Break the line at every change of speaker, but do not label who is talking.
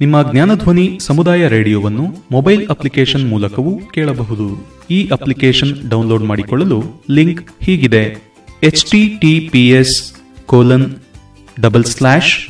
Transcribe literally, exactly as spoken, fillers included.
ನಿಮ್ಮ ಜ್ಞಾನಧ್ವನಿ ಸಮುದಾಯ ರೇಡಿಯೋವನ್ನು mobile application ಮೂಲಕವೂ ಕೇಳಬಹುದು. ಈ ಅಪ್ಲಿಕೇಶನ್ ಡೌನ್ಲೋಡ್ ಮಾಡಿಕೊಳ್ಳಲು ಲಿಂಕ್ ಹೀಗಿದೆ: H T T P S colon double slash